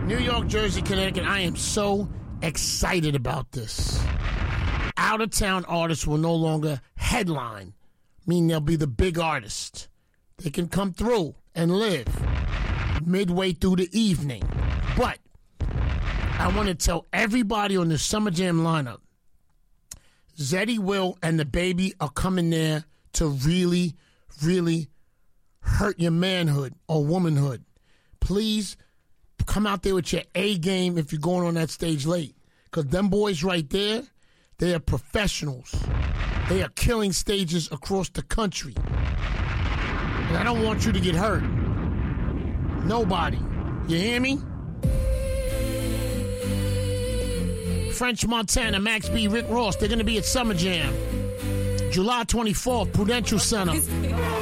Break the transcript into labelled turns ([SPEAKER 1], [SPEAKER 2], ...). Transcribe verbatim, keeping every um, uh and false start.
[SPEAKER 1] New York, Jersey, Connecticut. I am so excited about this. Out-of-town artists will no longer headline, meaning they'll be the big artist. They can come through and live midway through the evening. But I want to tell everybody on the Summer Jam lineup, Zeddy Will and the Baby are coming there to really, really hurt your manhood or womanhood. Please come out there with your A game if you're going on that stage late. Because them boys right there, they are professionals. They are killing stages across the country. And I don't want you to get hurt. Nobody. You hear me? French Montana, Max B, Rick Ross, they're going to be at Summer Jam. July twenty-fourth, Prudential Center.